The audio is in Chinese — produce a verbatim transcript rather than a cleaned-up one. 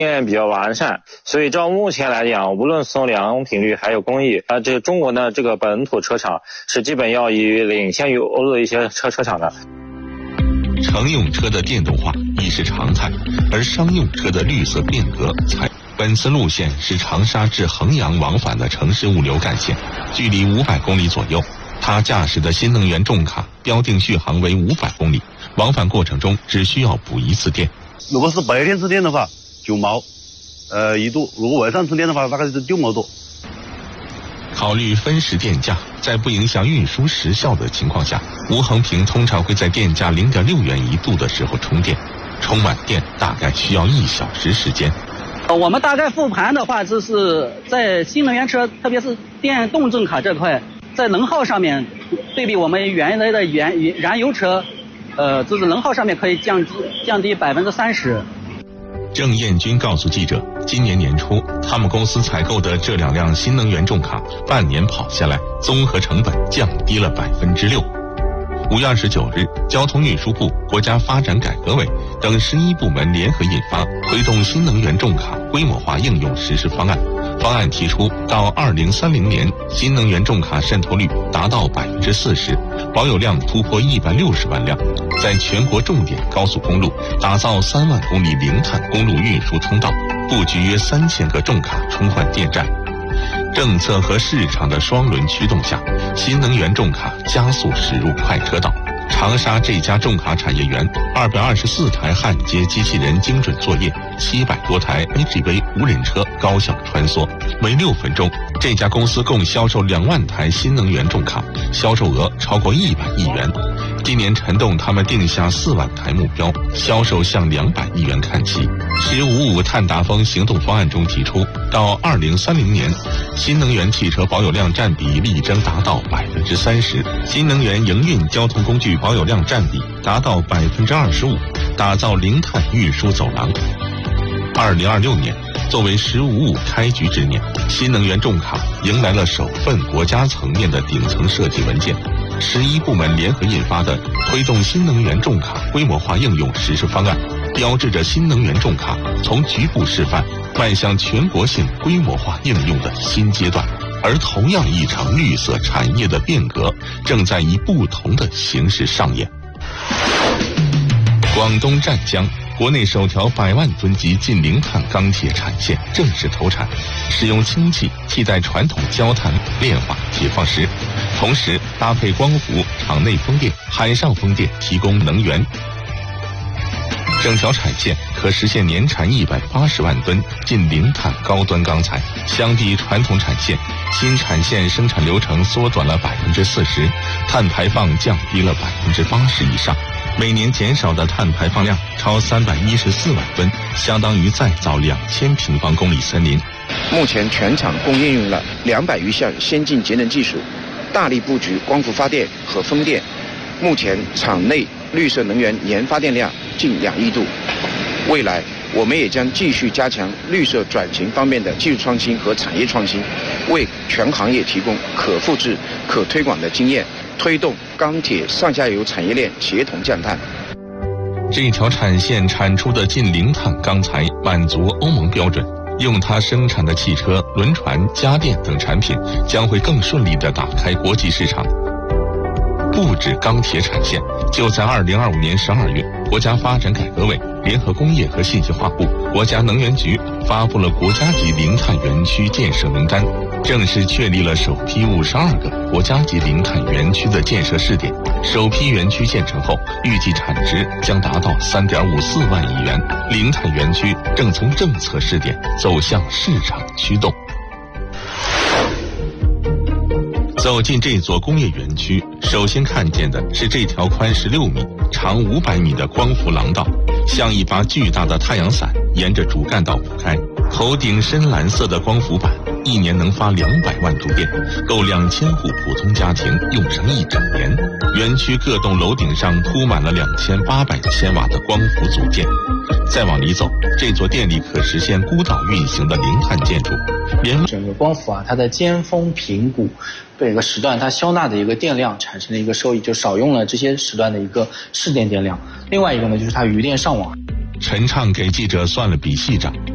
验比较完善，所以照目前来讲，无论从良品率还有工艺，啊，这个中国的这个本土车厂是基本要以领先于欧洲的一些车车厂的。 乘用车的电动化已是常态，而商用车的绿色变革才。本次路线是长沙至衡阳往返的城市物流干线，距离五百公里左右。他驾驶的新能源重卡标定续航为五百公里，往返过程中只需要补一次电。 如果是白天吃电的话，九毛，呃一度；如果晚上吃电的话，大概是六毛多。 考虑分时电价，在不影响运输时效的情况下，吴恒平通常会在电价零点六元一度的时候充电，充满电大概需要一小时时间。 我们大概复盘的话，就是在新能源车，特别是电动重卡这块，在能耗上面，对比我们原来的原燃油车，呃，就是能耗上面可以降低降低百分之三十。 郑艳军告诉记者，今年年初，他们公司采购的这两辆新能源重卡，半年跑下来，综合成本降低了百分之六。五月二十九日，交通运输部、国家发展改革委等十一部门联合印发《推动新能源重卡规模化应用实施方案》。方案提出，到二零三零年，新能源重卡渗透率达到百分之四十，保有量突破一百六十万辆，在全国重点高速公路打造三万公里零碳公路运输通道，布局约三千个重卡充换电站。政策和市场的双轮驱动下，新能源重卡加速驶入快车道。长沙这家重卡产业园，二百二十四台焊接机器人精准作业，七百多台 A G V 无人车高效穿梭。每六分钟，这家公司共销售两万台新能源重卡，销售额超过一百亿元。今年陈动他们定下四万台目标，销售向两百亿元看齐。十五五碳达峰行动方案中提出，到二零三零年，新能源汽车保有量占比力争达到百分之三十，新能源营运交通工具保有量占比达到百分之二十五，打造零碳运输走廊。二零二六年，作为“十五五”开局之年，新能源重卡迎来了首份国家层面的顶层设计文件。十一部门联合印发的《推动新能源重卡规模化应用实施方案》，标志着新能源重卡从局部示范迈向全国性规模化应用的新阶段。而同样一场绿色产业的变革，正在以不同的形式上演。广东湛江，国内首条百万吨级近零碳钢铁产线正式投产，使用氢气替代传统焦炭炼化解放时，同时搭配光伏、场内风电、海上风电提供能源。整条产线可实现年产一百八十万吨近零碳高端钢材，相比传统产线，新产线生产流程缩短了百分之四十，碳排放降低了百分之八十以上，每年减少的碳排放量超三百一十四万吨，相当于再造两千平方公里森林。 目前全厂共应用了两百余项先进节能技术，大力布局光伏发电和风电。目前厂内绿色能源年发电量近两亿度。未来我们也将继续加强绿色转型方面的技术创新和产业创新，为全行业提供可复制、可推广的经验，推动钢铁上下游产业链协同降碳。 这条产线产出的近零碳钢材满足欧盟标准，用它生产的汽车、轮船、家电等产品将会更顺利地打开国际市场。不止钢铁产线，就在二零二五年十二月，国家发展改革委、联合工业和信息化部、国家能源局发布了国家级零碳园区建设名单，正式确立了首批五十二个国家级零碳园区的建设试点。首批园区建成后，预计产值将达到三点五四万亿元。零碳园区正从政策试点走向市场驱动。走进这座工业园区，首先看见的是这条宽十六米、长五百米的光伏廊道，像一把巨大的太阳伞沿着主干道铺开。头顶深蓝色的光伏板，一年能发两百万度电，够两千户普通家庭用上一整年。园区各栋楼顶上铺满了两千八百千瓦的光伏组件。再往里走，这座电力可实现孤岛运行的零碳建筑。连整个光伏啊，它的尖峰平谷每个时段它消纳的一个电量产生的一个收益，就少用了这些时段的一个市电电量。另外一个呢，就是它余电上网。 陈畅给记者算了笔细账，